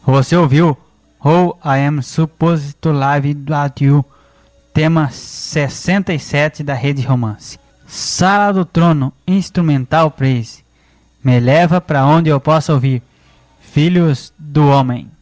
Você ouviu How I Am Supposed to Live Without You, tema 67 da Rede Romance. Sala do Trono, instrumental praise. Me leva para onde eu possa ouvir. Filhos do Homem.